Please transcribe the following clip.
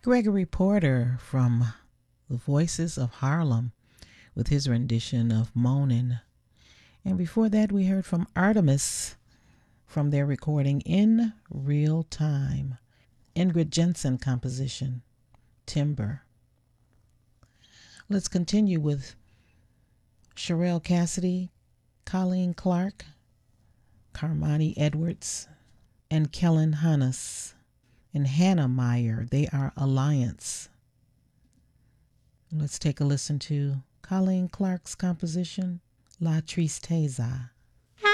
Gregory Porter from the Voices of Harlem with his rendition of Moanin'. And before that, we heard from Artemis from their recording In Real Time. Ingrid Jensen composition, Timber. Let's continue with Sherelle Cassidy, Colleen Clark, Carmani Edwards, and Kellen Hannes and Hannah Meyer. They are Alliance. Let's take a listen to Colleen Clark's composition, La Tristeza.